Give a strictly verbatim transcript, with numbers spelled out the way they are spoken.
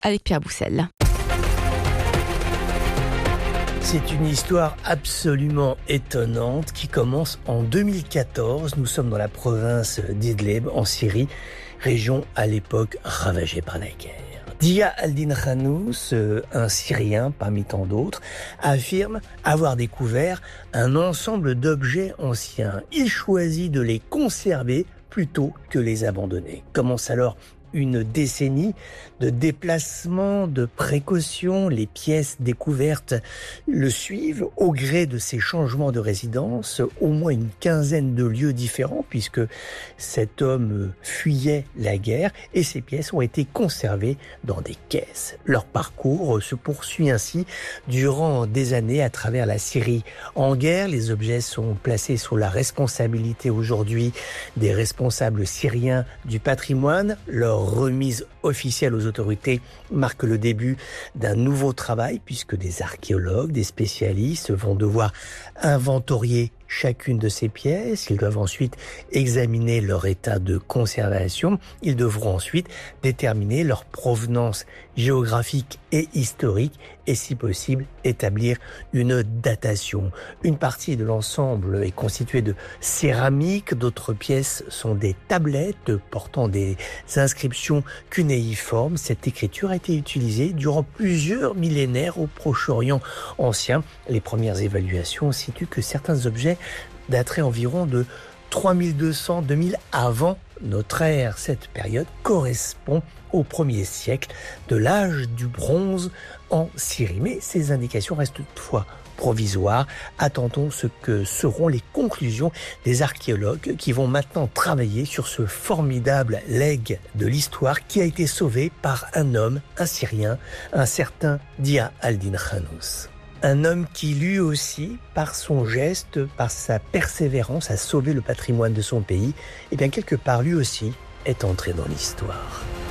avec Pierre Boussel. C'est une histoire absolument étonnante qui commence en deux mille quatorze. Nous sommes dans la province d'Idlib, en Syrie, région à l'époque ravagée par la guerre. Dia al-Din Khanous, un Syrien parmi tant d'autres, affirme avoir découvert un ensemble d'objets anciens. Il choisit de les conserver plutôt que les abandonner. Commence alors une décennie de déplacements, de précautions. Les pièces découvertes le suivent au gré de ces changements de résidence, au moins une quinzaine de lieux différents, puisque cet homme fuyait la guerre, et ces pièces ont été conservées dans des caisses. Leur parcours se poursuit ainsi durant des années à travers la Syrie en guerre. Les objets sont placés sous la responsabilité aujourd'hui des responsables syriens du patrimoine. Leur remise officielle aux autorités marque le début d'un nouveau travail, puisque des archéologues, des spécialistes vont devoir inventorier chacune de ces pièces. Ils doivent ensuite examiner leur état de conservation. Ils devront ensuite déterminer leur provenance géographique et historique et, si possible, établir une datation. Une partie de l'ensemble est constituée de céramique, d'autres pièces sont des tablettes portant des inscriptions cunéiformes. Cette écriture a été utilisée durant plusieurs millénaires au Proche-Orient ancien. Les premières évaluations situent que certains objets dateraient environ de trois mille deux cents à deux mille avant notre ère. Cette période correspond au premier siècle de l'âge du bronze en Syrie. Mais ces indications restent toutefois provisoires. Attendons ce que seront les conclusions des archéologues qui vont maintenant travailler sur ce formidable legs de l'histoire qui a été sauvé par un homme, un Syrien, un certain Dia al-Din Khanous. Un homme qui, lui aussi, par son geste, par sa persévérance à sauver le patrimoine de son pays, et bien quelque part, lui aussi, est entré dans l'histoire.